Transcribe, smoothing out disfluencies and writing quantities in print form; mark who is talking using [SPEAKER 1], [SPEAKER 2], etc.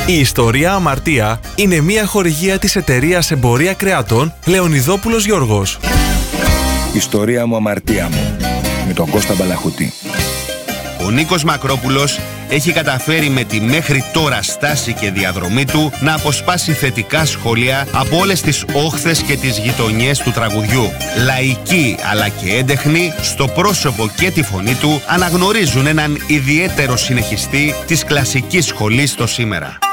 [SPEAKER 1] Η ιστορία Αμαρτία είναι μια χορηγία της εταιρείας Εμπορία Κρεατών Λεωνιδόπουλος Γιώργος.
[SPEAKER 2] Ιστορία μου, αμαρτία μου, με τον Κώστα Μπαλαχωτή.
[SPEAKER 3] Ο Νίκος Μακρόπουλος έχει καταφέρει με τη μέχρι τώρα στάση και διαδρομή του να αποσπάσει θετικά σχόλια από όλες τις όχθες και τις γειτονιές του τραγουδιού. Λαϊκοί αλλά και έντεχνοι, στο πρόσωπο και τη φωνή του, αναγνωρίζουν έναν ιδιαίτερο συνεχιστή της κλασικής σχολής το σήμερα.